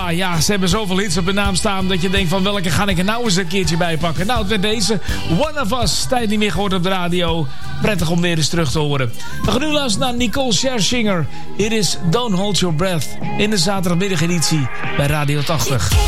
Ja, ze hebben zoveel hits op hun naam staan dat je denkt van welke ga ik er nou eens een keertje bij pakken. Nou, het werd deze. One of Us. Tijd niet meer gehoord op de radio. Prettig om weer eens terug te horen. We gaan nu luisteren naar Nicole Scherzinger. Hier is Don't Hold Your Breath in de zaterdagmiddageditie bij Radio 80.